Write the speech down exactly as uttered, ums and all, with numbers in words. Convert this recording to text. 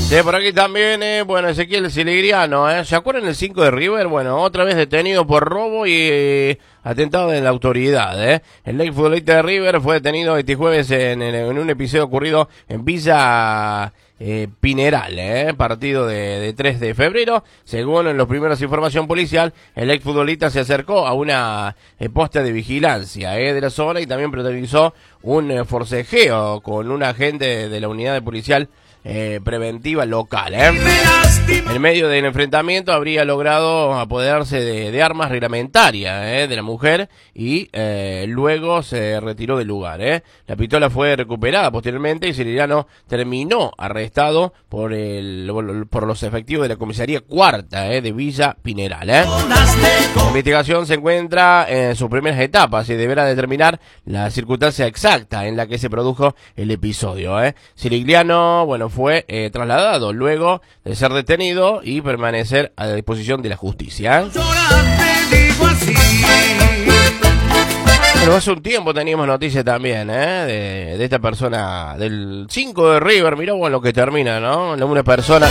Sí, por aquí también, eh, bueno, Ezequiel Siligliano, ¿eh? ¿Se acuerdan del cinco de River? Bueno, otra vez detenido por robo y eh, atentado de la autoridad, ¿eh? El ex futbolista de River fue detenido este jueves en, en, en un episodio ocurrido en Villa eh, Pineral, ¿eh? Partido de, de tres de febrero. Según los primeros información policial, el ex futbolista se acercó a una eh, posta de vigilancia eh, de la zona y también protagonizó un eh, forcejeo con un agente de, de la unidad de policial Eh, preventiva local, ¿eh? En medio del enfrentamiento habría logrado apoderarse de, de armas reglamentarias ¿eh? de la mujer y eh, luego se retiró del lugar, ¿eh? La pistola fue recuperada posteriormente y Siligliano terminó arrestado por el por los efectivos de la comisaría cuarta ¿eh? de Villa Pineral, ¿eh? La investigación se encuentra en sus primeras etapas y deberá determinar la circunstancia exacta en la que se produjo el episodio, ¿eh? Siligliano, bueno, fue eh, trasladado luego de ser detenido y permanecer a disposición de la justicia. Bueno, hace un tiempo teníamos noticias también, ¿eh? De, de esta persona, del cinco de River, mirá bueno lo que termina, ¿no? Una persona